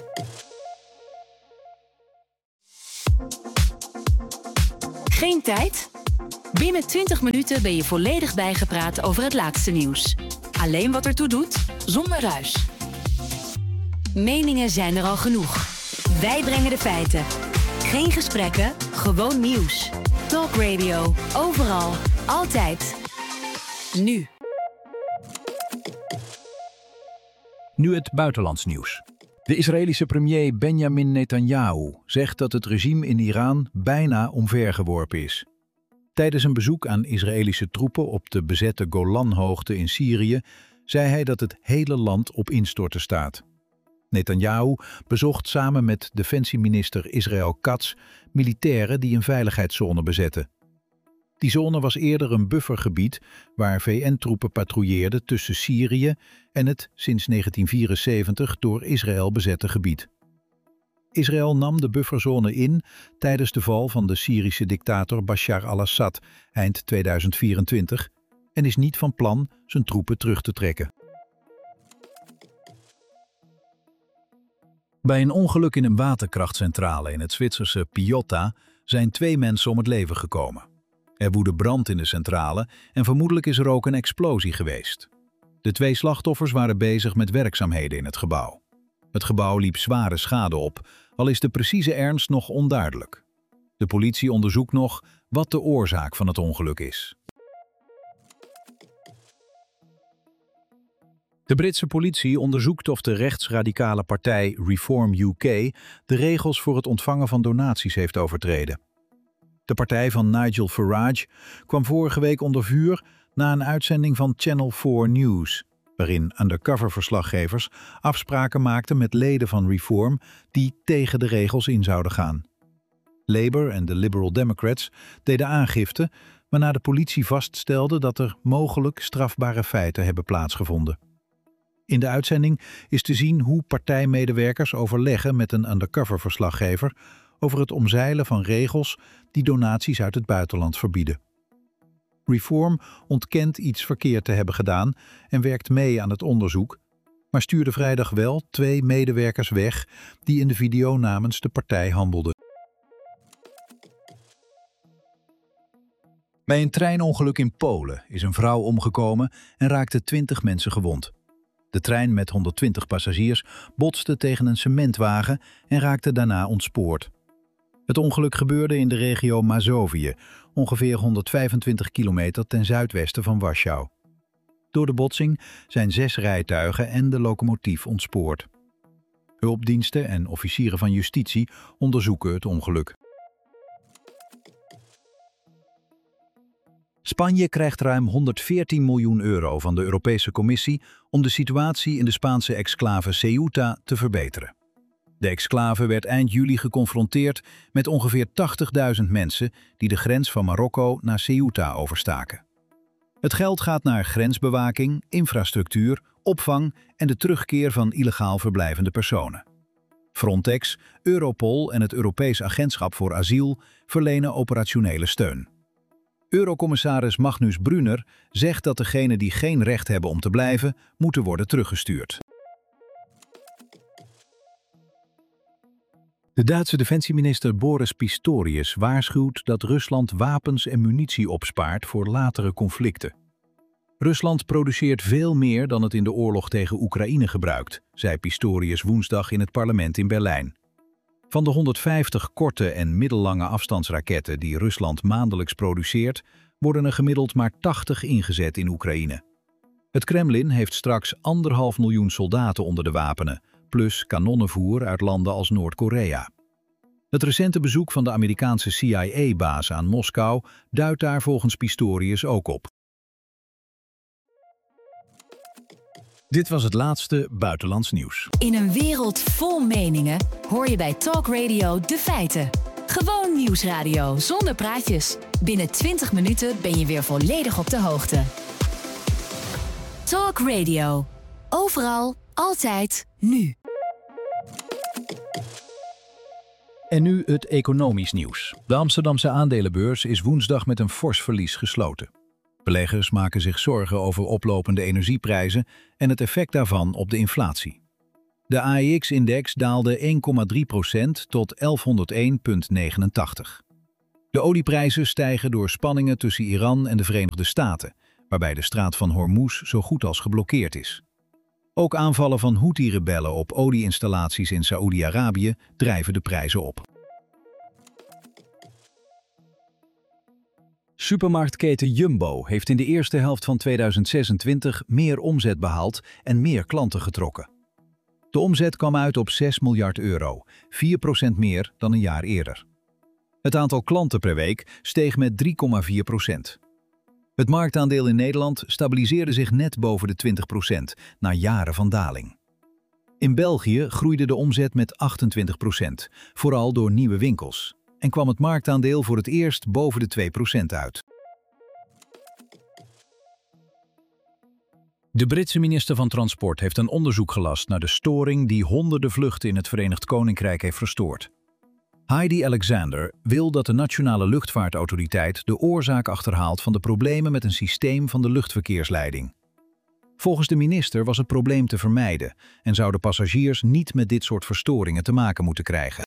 Geen tijd? Binnen 20 minuten ben je volledig bijgepraat over het laatste nieuws. Alleen wat ertoe doet, zonder ruis. Meningen zijn er al genoeg. Wij brengen de feiten. Geen gesprekken, gewoon nieuws. Talk Radio, overal, altijd. Nu. Nu het buitenlands nieuws. De Israëlische premier Benjamin Netanyahu zegt dat het regime in Iran bijna omvergeworpen is. Tijdens een bezoek aan Israëlische troepen op de bezette Golanhoogte in Syrië zei hij dat het hele land op instorten staat. Netanyahu bezocht samen met defensieminister Israël Katz militairen die een veiligheidszone bezetten. Die zone was eerder een buffergebied waar VN-troepen patrouilleerden tussen Syrië en het sinds 1974 door Israël bezette gebied. Israël nam de bufferzone in tijdens de val van de Syrische dictator Bashar al-Assad eind 2024 en is niet van plan zijn troepen terug te trekken. Bij een ongeluk in een waterkrachtcentrale in het Zwitserse Piotta zijn 2 mensen om het leven gekomen. Er woedde brand in de centrale en vermoedelijk is er ook een explosie geweest. De 2 slachtoffers waren bezig met werkzaamheden in het gebouw. Het gebouw liep zware schade op, al is de precieze ernst nog onduidelijk. De politie onderzoekt nog wat de oorzaak van het ongeluk is. De Britse politie onderzoekt of de rechtsradicale partij Reform UK de regels voor het ontvangen van donaties heeft overtreden. De partij van Nigel Farage kwam vorige week onder vuur na een uitzending van Channel 4 News, waarin undercover-verslaggevers afspraken maakten met leden van Reform die tegen de regels in zouden gaan. Labour en de Liberal Democrats deden aangifte, waarna de politie vaststelde dat er mogelijk strafbare feiten hebben plaatsgevonden. In de uitzending is te zien hoe partijmedewerkers overleggen met een undercover-verslaggever over het omzeilen van regels die donaties uit het buitenland verbieden. Reform ontkent iets verkeerd te hebben gedaan en werkt mee aan het onderzoek, maar stuurde vrijdag wel 2 medewerkers weg die in de video namens de partij handelden. Bij een treinongeluk in Polen is een vrouw omgekomen en raakten 20 mensen gewond. De trein met 120 passagiers botste tegen een cementwagen en raakte daarna ontspoord. Het ongeluk gebeurde in de regio Mazowië, ongeveer 125 kilometer ten zuidwesten van Warschau. Door de botsing zijn 6 rijtuigen en de locomotief ontspoord. Hulpdiensten en officieren van justitie onderzoeken het ongeluk. Spanje krijgt ruim 114 miljoen euro van de Europese Commissie om de situatie in de Spaanse exclave Ceuta te verbeteren. De exclave werd eind juli geconfronteerd met ongeveer 80.000 mensen die de grens van Marokko naar Ceuta overstaken. Het geld gaat naar grensbewaking, infrastructuur, opvang en de terugkeer van illegaal verblijvende personen. Frontex, Europol en het Europees Agentschap voor Asiel verlenen operationele steun. Eurocommissaris Magnus Brunner zegt dat degenen die geen recht hebben om te blijven, moeten worden teruggestuurd. De Duitse defensieminister Boris Pistorius waarschuwt dat Rusland wapens en munitie opspaart voor latere conflicten. Rusland produceert veel meer dan het in de oorlog tegen Oekraïne gebruikt, zei Pistorius woensdag in het parlement in Berlijn. Van de 150 korte en middellange afstandsraketten die Rusland maandelijks produceert, worden er gemiddeld maar 80 ingezet in Oekraïne. Het Kremlin heeft straks 1,5 miljoen soldaten onder de wapenen, plus kanonnenvoer uit landen als Noord-Korea. Het recente bezoek van de Amerikaanse CIA-baas aan Moskou duidt daar volgens Pistorius ook op. Dit was het laatste buitenlands nieuws. In een wereld vol meningen hoor je bij Talk Radio de feiten. Gewoon nieuwsradio zonder praatjes. Binnen 20 minuten ben je weer volledig op de hoogte. Talk Radio. Overal, altijd, nu. En nu het economisch nieuws. De Amsterdamse aandelenbeurs is woensdag met een fors verlies gesloten. Beleggers maken zich zorgen over oplopende energieprijzen en het effect daarvan op de inflatie. De AEX-index daalde 1,3% tot 1101,89. De olieprijzen stijgen door spanningen tussen Iran en de Verenigde Staten, waarbij de straat van Hormuz zo goed als geblokkeerd is. Ook aanvallen van Houthi-rebellen op olieinstallaties in Saoedi-Arabië drijven de prijzen op. Supermarktketen Jumbo heeft in de eerste helft van 2026 meer omzet behaald en meer klanten getrokken. De omzet kwam uit op 6 miljard euro, 4% meer dan een jaar eerder. Het aantal klanten per week steeg met 3,4%. Het marktaandeel in Nederland stabiliseerde zich net boven de 20% na jaren van daling. In België groeide de omzet met 28%, vooral door nieuwe winkels, en kwam het marktaandeel voor het eerst boven de 2% uit. De Britse minister van Transport heeft een onderzoek gelast naar de storing die honderden vluchten in het Verenigd Koninkrijk heeft verstoord. Heidi Alexander wil dat de Nationale Luchtvaartautoriteit de oorzaak achterhaalt van de problemen met een systeem van de luchtverkeersleiding. Volgens de minister was het probleem te vermijden en zouden passagiers niet met dit soort verstoringen te maken moeten krijgen.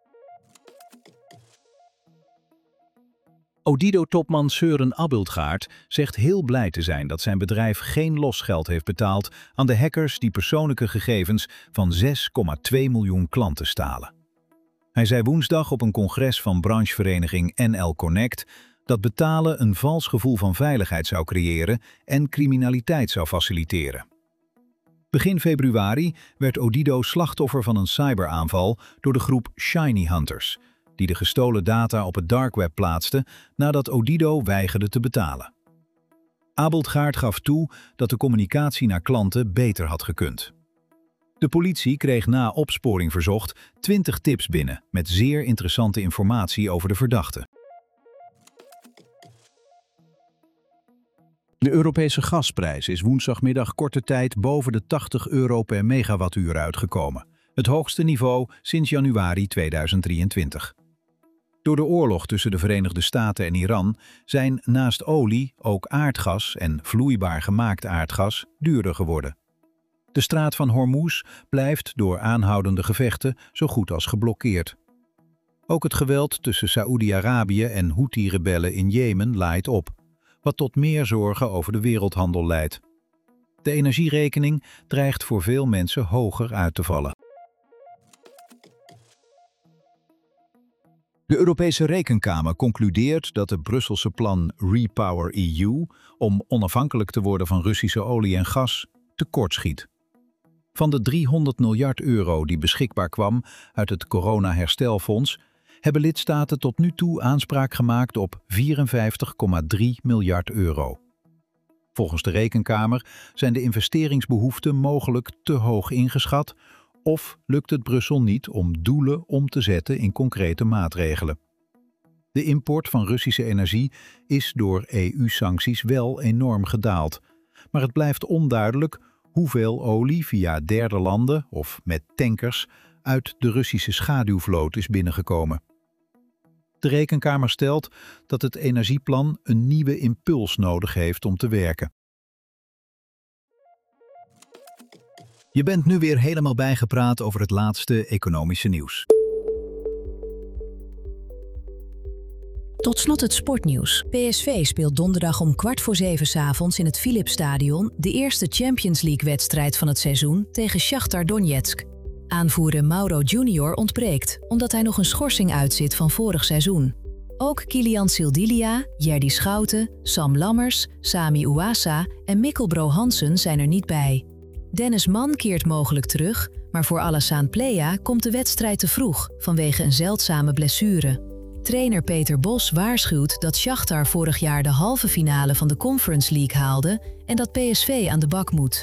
Odido-topman Søren Abildgaard zegt heel blij te zijn dat zijn bedrijf geen losgeld heeft betaald aan de hackers die persoonlijke gegevens van 6,2 miljoen klanten stalen. Hij zei woensdag op een congres van branchevereniging NL Connect dat betalen een vals gevoel van veiligheid zou creëren en criminaliteit zou faciliteren. Begin februari werd Odido slachtoffer van een cyberaanval door de groep Shiny Hunters, die de gestolen data op het dark web plaatste nadat Odido weigerde te betalen. Abildgaard gaf toe dat de communicatie naar klanten beter had gekund. De politie kreeg na opsporing verzocht 20 tips binnen met zeer interessante informatie over de verdachte. De Europese gasprijs is woensdagmiddag korte tijd boven de €80 per megawattuur uitgekomen. Het hoogste niveau sinds januari 2023. Door de oorlog tussen de Verenigde Staten en Iran zijn naast olie ook aardgas en vloeibaar gemaakt aardgas duurder geworden. De straat van Hormuz blijft door aanhoudende gevechten zo goed als geblokkeerd. Ook het geweld tussen Saoedi-Arabië en Houthi-rebellen in Jemen laait op, wat tot meer zorgen over de wereldhandel leidt. De energierekening dreigt voor veel mensen hoger uit te vallen. De Europese Rekenkamer concludeert dat het Brusselse plan Repower EU om onafhankelijk te worden van Russische olie en gas tekortschiet. Van de 300 miljard euro die beschikbaar kwam uit het corona-herstelfonds hebben lidstaten tot nu toe aanspraak gemaakt op 54,3 miljard euro. Volgens de Rekenkamer zijn de investeringsbehoeften mogelijk te hoog ingeschat of lukt het Brussel niet om doelen om te zetten in concrete maatregelen. De import van Russische energie is door EU-sancties wel enorm gedaald, maar het blijft onduidelijk hoeveel olie via derde landen of met tankers uit de Russische schaduwvloot is binnengekomen. De Rekenkamer stelt dat het energieplan een nieuwe impuls nodig heeft om te werken. Je bent nu weer helemaal bijgepraat over het laatste economische nieuws. Tot slot het sportnieuws. PSV speelt donderdag om 6:15 'avonds in het Philipsstadion de eerste Champions League-wedstrijd van het seizoen tegen Shakhtar Donetsk. Aanvoerder Mauro Junior ontbreekt, omdat hij nog een schorsing uitzit van vorig seizoen. Ook Kylian Sildilia, Jerdy Schouten, Sam Lammers, Sami Ouassa en Mikkel Bro Hansen zijn er niet bij. Dennis Mann keert mogelijk terug, maar voor Alassane Plea komt de wedstrijd te vroeg vanwege een zeldzame blessure. Trainer Peter Bos waarschuwt dat Shakhtar vorig jaar de halve finale van de Conference League haalde en dat PSV aan de bak moet.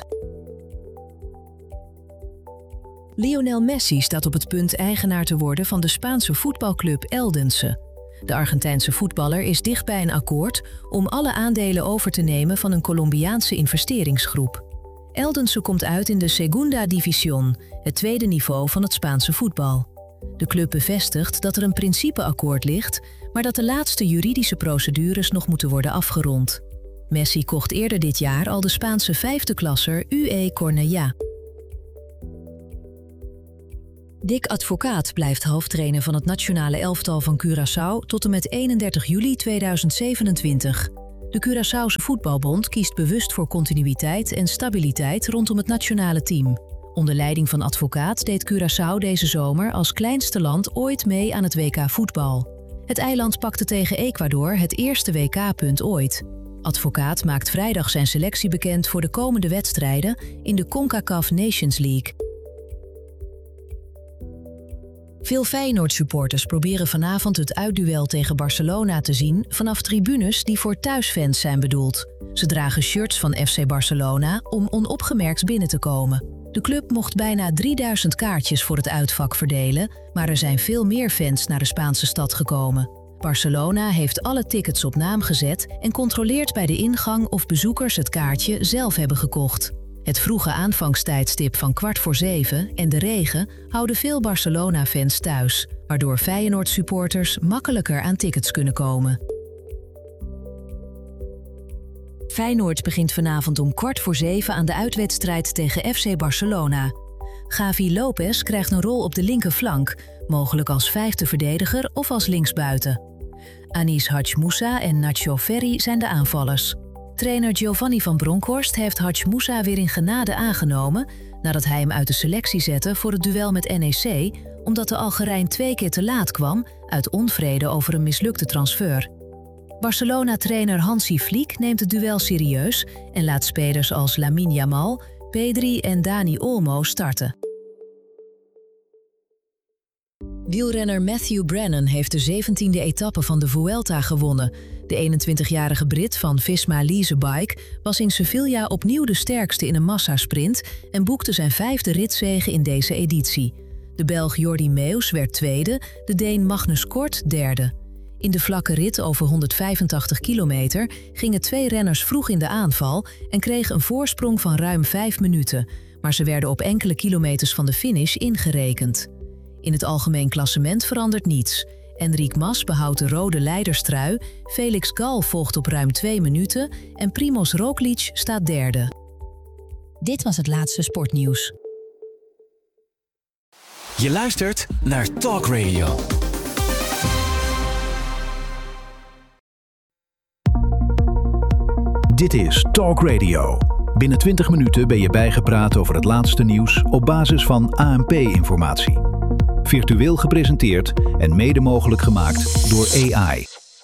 Lionel Messi staat op het punt eigenaar te worden van de Spaanse voetbalclub Eldense. De Argentijnse voetballer is dicht bij een akkoord om alle aandelen over te nemen van een Colombiaanse investeringsgroep. Eldense komt uit in de Segunda División, het tweede niveau van het Spaanse voetbal. De club bevestigt dat er een principeakkoord ligt, maar dat de laatste juridische procedures nog moeten worden afgerond. Messi kocht eerder dit jaar al de Spaanse vijfde-klasser UE Cornellà. Dick Advocaat blijft hoofdtrainer van het nationale elftal van Curaçao tot en met 31 juli 2027. De Curaçaose Voetbalbond kiest bewust voor continuïteit en stabiliteit rondom het nationale team. Onder leiding van Advocaat deed Curaçao deze zomer als kleinste land ooit mee aan het WK voetbal. Het eiland pakte tegen Ecuador het eerste WK-punt ooit. Advocaat maakt vrijdag zijn selectie bekend voor de komende wedstrijden in de CONCACAF Nations League. Veel Feyenoord-supporters proberen vanavond het uitduel tegen Barcelona te zien vanaf tribunes die voor thuisfans zijn bedoeld. Ze dragen shirts van FC Barcelona om onopgemerkt binnen te komen. De club mocht bijna 3000 kaartjes voor het uitvak verdelen, maar er zijn veel meer fans naar de Spaanse stad gekomen. Barcelona heeft alle tickets op naam gezet en controleert bij de ingang of bezoekers het kaartje zelf hebben gekocht. Het vroege aanvangstijdstip van 6:15 en de regen houden veel Barcelona-fans thuis, waardoor Feyenoord-supporters makkelijker aan tickets kunnen komen. Feyenoord begint vanavond om 6:15 aan de uitwedstrijd tegen FC Barcelona. Gavi Lopez krijgt een rol op de linkerflank, mogelijk als vijfde verdediger of als linksbuiten. Anis Hadj Moussa en Nacho Ferry zijn de aanvallers. Trainer Giovanni van Bronckhorst heeft Hadj Moussa weer in genade aangenomen nadat hij hem uit de selectie zette voor het duel met NEC, omdat de Algerijn 2 keer te laat kwam uit onvrede over een mislukte transfer. Barcelona-trainer Hansi Flick neemt het duel serieus en laat spelers als Lamine Yamal, Pedri en Dani Olmo starten. Wielrenner Matthew Brennan heeft de 17e etappe van de Vuelta gewonnen. De 21-jarige Brit van Visma Lease Bike was in Sevilla opnieuw de sterkste in een massasprint en boekte zijn 5e ritzege in deze editie. De Belg Jordi Meeus werd tweede, de Deen Magnus Kort derde. In de vlakke rit over 185 kilometer gingen 2 renners vroeg in de aanval en kregen een voorsprong van ruim 5 minuten, maar ze werden op enkele kilometers van de finish ingerekend. In het algemeen klassement verandert niets. Enric Mas behoudt de rode leiderstrui, Felix Gal volgt op ruim 2 minuten en Primož Roglič staat derde. Dit was het laatste sportnieuws. Je luistert naar Talk Radio. Dit is Talk Radio. Binnen 20 minuten ben je bijgepraat over het laatste nieuws op basis van ANP-informatie. Virtueel gepresenteerd en mede mogelijk gemaakt door AI.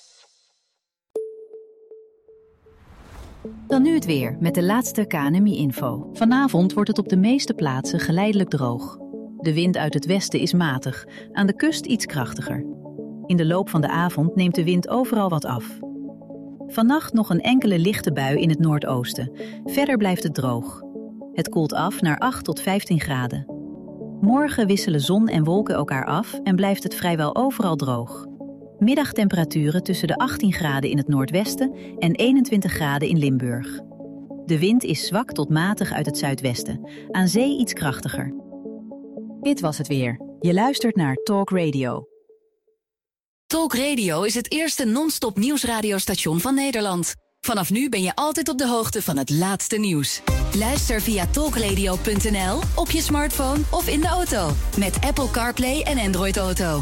Dan nu het weer met de laatste KNMI-info. Vanavond wordt het op de meeste plaatsen geleidelijk droog. De wind uit het westen is matig, aan de kust iets krachtiger. In de loop van de avond neemt de wind overal wat af. Vannacht nog een enkele lichte bui in het noordoosten. Verder blijft het droog. Het koelt af naar 8 tot 15 graden. Morgen wisselen zon en wolken elkaar af en blijft het vrijwel overal droog. Middagtemperaturen tussen de 18 graden in het noordwesten en 21 graden in Limburg. De wind is zwak tot matig uit het zuidwesten, aan zee iets krachtiger. Dit was het weer. Je luistert naar Talk Radio. Talk Radio is het eerste non-stop nieuwsradiostation van Nederland. Vanaf nu ben je altijd op de hoogte van het laatste nieuws. Luister via talkradio.nl, op je smartphone of in de auto. Met Apple CarPlay en Android Auto.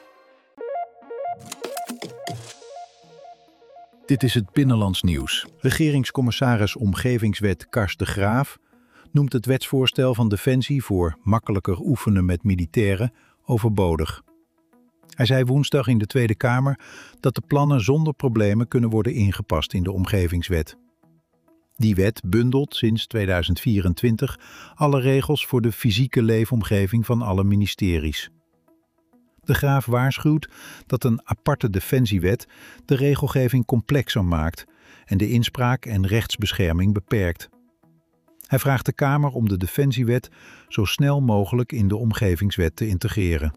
Dit is het Binnenlands Nieuws. Regeringscommissaris Omgevingswet Kars de Graaf noemt het wetsvoorstel van Defensie voor makkelijker oefenen met militairen overbodig. Hij zei woensdag in de Tweede Kamer dat de plannen zonder problemen kunnen worden ingepast in de Omgevingswet. Die wet bundelt sinds 2024 alle regels voor de fysieke leefomgeving van alle ministeries. De Graaf waarschuwt dat een aparte defensiewet de regelgeving complexer maakt en de inspraak en rechtsbescherming beperkt. Hij vraagt de Kamer om de defensiewet zo snel mogelijk in de Omgevingswet te integreren.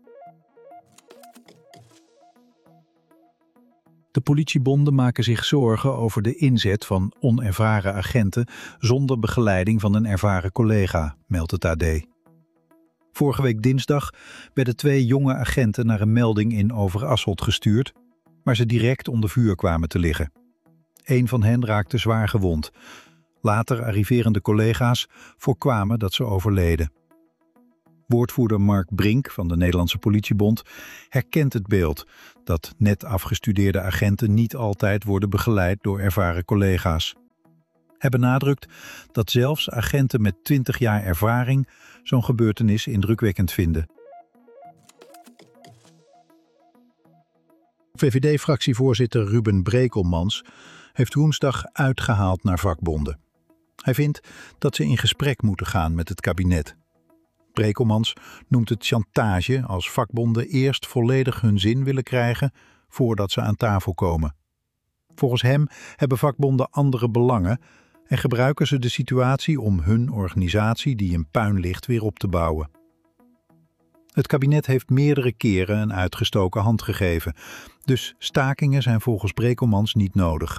De politiebonden maken zich zorgen over de inzet van onervaren agenten zonder begeleiding van een ervaren collega, meldt het AD. Vorige week dinsdag werden 2 jonge agenten naar een melding in Overasselt gestuurd, waar ze direct onder vuur kwamen te liggen. Een van hen raakte zwaar gewond. Later arriverende collega's voorkwamen dat ze overleden. Woordvoerder Mark Brink van de Nederlandse Politiebond herkent het beeld dat net afgestudeerde agenten niet altijd worden begeleid door ervaren collega's. Hij benadrukt dat zelfs agenten met 20 jaar ervaring zo'n gebeurtenis indrukwekkend vinden. VVD-fractievoorzitter Ruben Brekelmans heeft woensdag uitgehaald naar vakbonden. Hij vindt dat ze in gesprek moeten gaan met het kabinet. Brekelmans noemt het chantage als vakbonden eerst volledig hun zin willen krijgen voordat ze aan tafel komen. Volgens hem hebben vakbonden andere belangen en gebruiken ze de situatie om hun organisatie die in puin ligt weer op te bouwen. Het kabinet heeft meerdere keren een uitgestoken hand gegeven, dus stakingen zijn volgens Brekelmans niet nodig.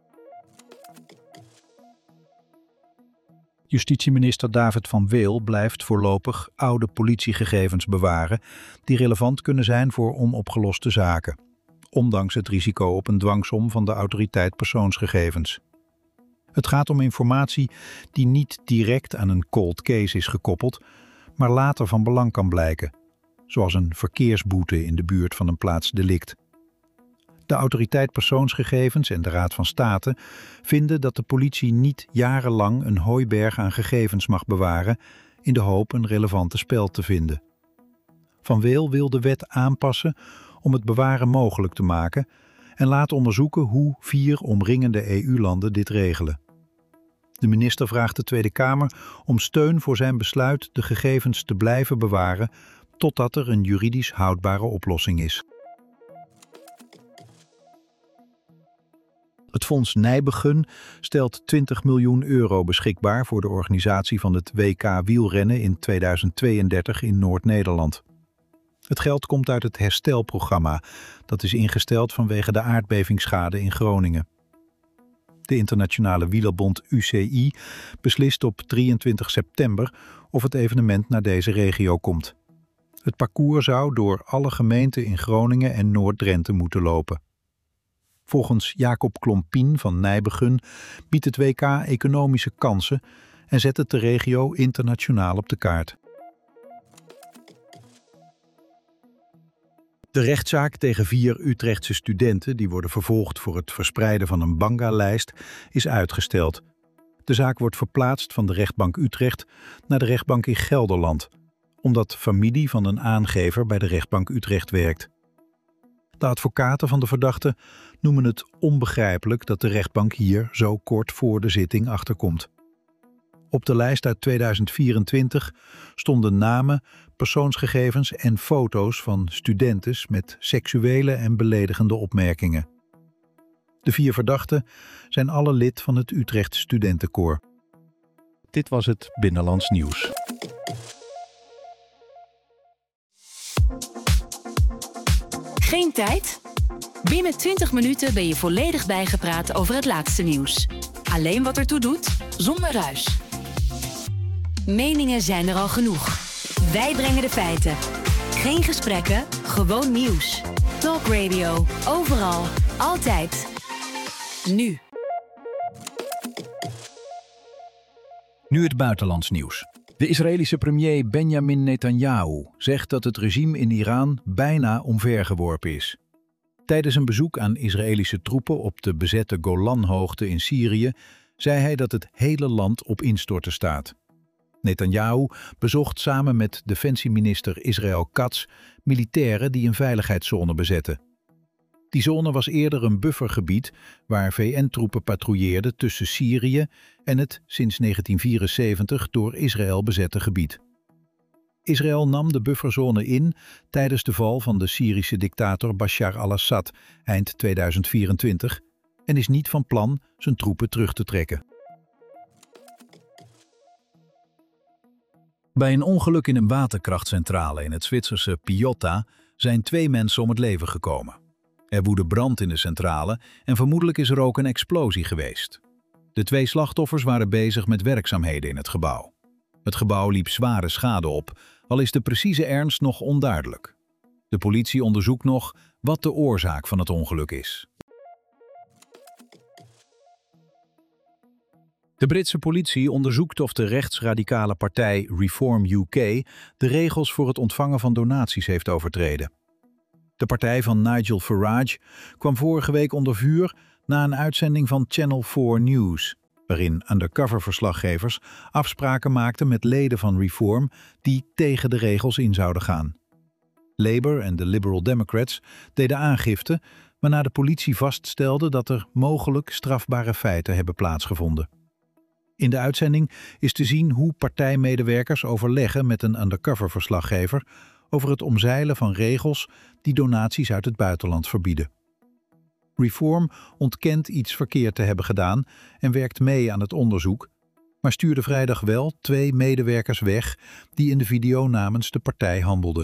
Justitieminister David van Weel blijft voorlopig oude politiegegevens bewaren die relevant kunnen zijn voor onopgeloste zaken, ondanks het risico op een dwangsom van de Autoriteit Persoonsgegevens. Het gaat om informatie die niet direct aan een cold case is gekoppeld, maar later van belang kan blijken, zoals een verkeersboete in de buurt van een plaatsdelict. De Autoriteit Persoonsgegevens en de Raad van State vinden dat de politie niet jarenlang een hooiberg aan gegevens mag bewaren in de hoop een relevante speld te vinden. Van Weel wil de wet aanpassen om het bewaren mogelijk te maken en laat onderzoeken hoe 4 omringende EU-landen dit regelen. De minister vraagt de Tweede Kamer om steun voor zijn besluit de gegevens te blijven bewaren totdat er een juridisch houdbare oplossing is. Het Fonds Nijbegun stelt €20 miljoen beschikbaar voor de organisatie van het WK wielrennen in 2032 in Noord-Nederland. Het geld komt uit het herstelprogramma dat is ingesteld vanwege de aardbevingsschade in Groningen. De internationale wielerbond UCI beslist op 23 september of het evenement naar deze regio komt. Het parcours zou door alle gemeenten in Groningen en Noord-Drenthe moeten lopen. Volgens Jacob Klompien van Nijbegun biedt het WK economische kansen en zet het de regio internationaal op de kaart. De rechtszaak tegen 4 Utrechtse studenten die worden vervolgd voor het verspreiden van een Banga-lijst is uitgesteld. De zaak wordt verplaatst van de rechtbank Utrecht naar de rechtbank in Gelderland, omdat familie van een aangever bij de rechtbank Utrecht werkt. De advocaten van de verdachte noemen het onbegrijpelijk dat de rechtbank hier zo kort voor de zitting achterkomt. Op de lijst uit 2024 stonden namen, persoonsgegevens en foto's van studentes met seksuele en beledigende opmerkingen. De 4 verdachten zijn alle lid van het Utrecht Studentenkoor. Dit was het Binnenlands Nieuws. Geen tijd? Binnen 20 minuten ben je volledig bijgepraat over het laatste nieuws. Alleen wat ertoe doet, zonder ruis. Meningen zijn er al genoeg. Wij brengen de feiten. Geen gesprekken, gewoon nieuws. Talk Radio, overal, altijd. Nu. Nu het buitenlands nieuws. De Israëlische premier Benjamin Netanyahu zegt dat het regime in Iran bijna omvergeworpen is. Tijdens een bezoek aan Israëlische troepen op de bezette Golanhoogte in Syrië zei hij dat het hele land op instorten staat. Netanyahu bezocht samen met defensieminister Israël Katz militairen die een veiligheidszone bezetten. Die zone was eerder een buffergebied waar VN-troepen patrouilleerden tussen Syrië en het sinds 1974 door Israël bezette gebied. Israël nam de bufferzone in tijdens de val van de Syrische dictator Bashar al-Assad eind 2024 en is niet van plan zijn troepen terug te trekken. Bij een ongeluk in een waterkrachtcentrale in het Zwitserse Piotta zijn 2 mensen om het leven gekomen. Er woedde brand in de centrale en vermoedelijk is er ook een explosie geweest. De 2 slachtoffers waren bezig met werkzaamheden in het gebouw. Het gebouw liep zware schade op, al is de precieze ernst nog onduidelijk. De politie onderzoekt nog wat de oorzaak van het ongeluk is. De Britse politie onderzoekt of de rechtsradicale partij Reform UK de regels voor het ontvangen van donaties heeft overtreden. De partij van Nigel Farage kwam vorige week onder vuur na een uitzending van Channel 4 News, waarin undercover-verslaggevers afspraken maakten met leden van Reform die tegen de regels in zouden gaan. Labour en de Liberal Democrats deden aangifte, waarna de politie vaststelde dat er mogelijk strafbare feiten hebben plaatsgevonden. In de uitzending is te zien hoe partijmedewerkers overleggen met een undercover-verslaggever over het omzeilen van regels die donaties uit het buitenland verbieden. Reform ontkent iets verkeerd te hebben gedaan en werkt mee aan het onderzoek, maar stuurde vrijdag wel 2 medewerkers weg die in de video namens de partij handelden.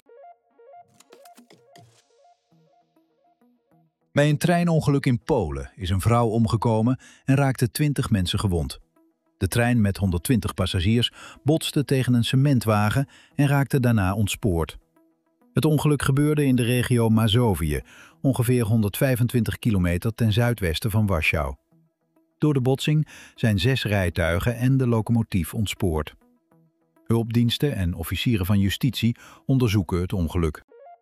Bij een treinongeluk in Polen is een vrouw omgekomen en raakten 20 mensen gewond. De trein met 120 passagiers botste tegen een cementwagen en raakte daarna ontspoord. Het ongeluk gebeurde in de regio Mazowië, ongeveer 125 kilometer ten zuidwesten van Warschau. Door de botsing zijn 6 rijtuigen en de locomotief ontspoord. Hulpdiensten en officieren van justitie onderzoeken het ongeluk.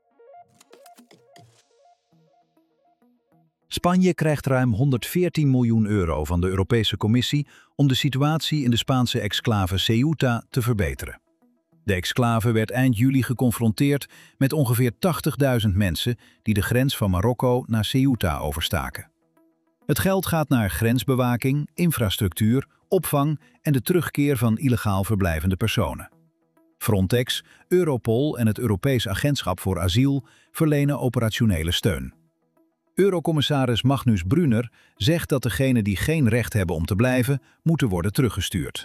Spanje krijgt ruim 114 miljoen euro van de Europese Commissie om de situatie in de Spaanse exclave Ceuta te verbeteren. De exclave werd eind juli geconfronteerd met ongeveer 80.000 mensen die de grens van Marokko naar Ceuta overstaken. Het geld gaat naar grensbewaking, infrastructuur, opvang en de terugkeer van illegaal verblijvende personen. Frontex, Europol en het Europees Agentschap voor Asiel verlenen operationele steun. Eurocommissaris Magnus Brunner zegt dat degenen die geen recht hebben om te blijven, moeten worden teruggestuurd.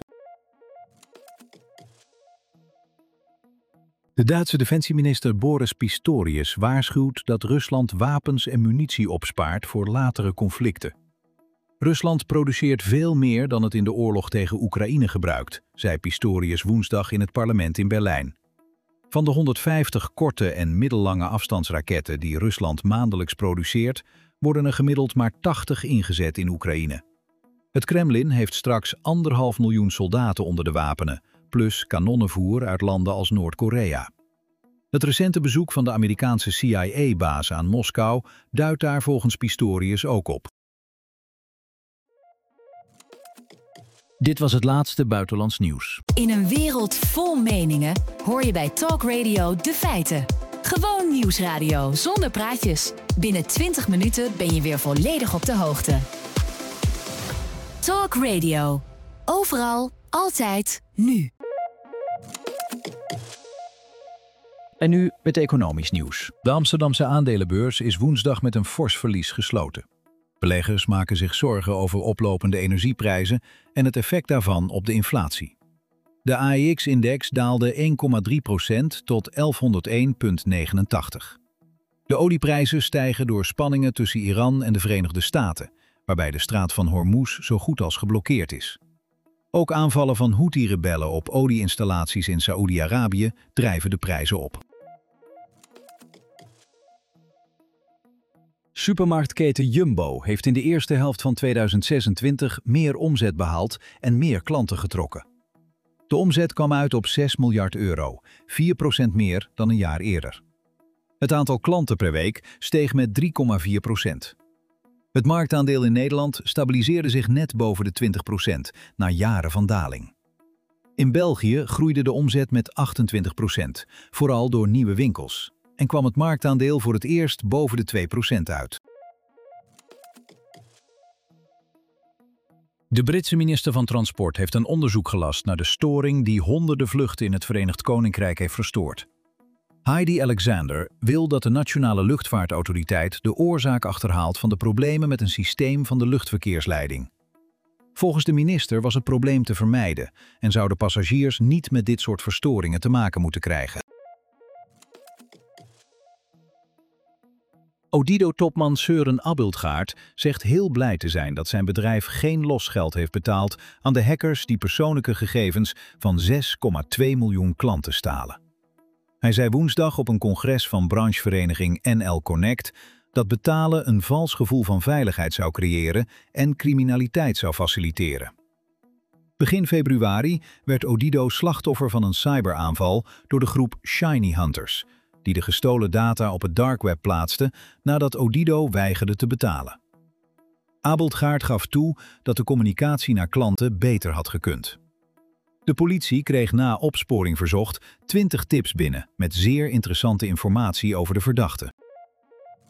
De Duitse defensieminister Boris Pistorius waarschuwt dat Rusland wapens en munitie opspaart voor latere conflicten. Rusland produceert veel meer dan het in de oorlog tegen Oekraïne gebruikt, zei Pistorius woensdag in het parlement in Berlijn. Van de 150 korte en middellange afstandsraketten die Rusland maandelijks produceert, worden er gemiddeld maar 80 ingezet in Oekraïne. Het Kremlin heeft straks 1,5 miljoen soldaten onder de wapenen, plus kanonnenvoer uit landen als Noord-Korea. Het recente bezoek van de Amerikaanse CIA-baas aan Moskou duidt daar volgens Pistorius ook op. Dit was het laatste buitenlands nieuws. In een wereld vol meningen hoor je bij Talk Radio de feiten. Gewoon nieuwsradio zonder praatjes. Binnen 20 minuten ben je weer volledig op de hoogte. Talk Radio. Overal, altijd, nu. En nu het economisch nieuws. De Amsterdamse aandelenbeurs is woensdag met een fors verlies gesloten. Beleggers maken zich zorgen over oplopende energieprijzen en het effect daarvan op de inflatie. De AEX-index daalde 1,3% tot 1101,89. De olieprijzen stijgen door spanningen tussen Iran en de Verenigde Staten, waarbij de straat van Hormuz zo goed als geblokkeerd is. Ook aanvallen van Houthi-rebellen op olieinstallaties in Saoedi-Arabië drijven de prijzen op. Supermarktketen Jumbo heeft in de eerste helft van 2026 meer omzet behaald en meer klanten getrokken. De omzet kwam uit op 6 miljard euro, 4% meer dan een jaar eerder. Het aantal klanten per week steeg met 3,4%. Het marktaandeel in Nederland stabiliseerde zich net boven de 20% na jaren van daling. In België groeide de omzet met 28%, vooral door nieuwe winkels, en kwam het marktaandeel voor het eerst boven de 2% uit. De Britse minister van Transport heeft een onderzoek gelast naar de storing die honderden vluchten in het Verenigd Koninkrijk heeft verstoord. Heidi Alexander wil dat de Nationale Luchtvaartautoriteit de oorzaak achterhaalt van de problemen met een systeem van de luchtverkeersleiding. Volgens de minister was het probleem te vermijden en zouden passagiers niet met dit soort verstoringen te maken moeten krijgen. Odido-topman Søren Abildgaard zegt heel blij te zijn dat zijn bedrijf geen losgeld heeft betaald aan de hackers die persoonlijke gegevens van 6,2 miljoen klanten stalen. Hij zei woensdag op een congres van branchevereniging NL Connect dat betalen een vals gevoel van veiligheid zou creëren en criminaliteit zou faciliteren. Begin februari werd Odido slachtoffer van een cyberaanval door de groep Shiny Hunters, die de gestolen data op het dark web plaatste nadat Odido weigerde te betalen. Abildgaard gaf toe dat de communicatie naar klanten beter had gekund. De politie kreeg na opsporing verzocht 20 tips binnen met zeer interessante informatie over de verdachte.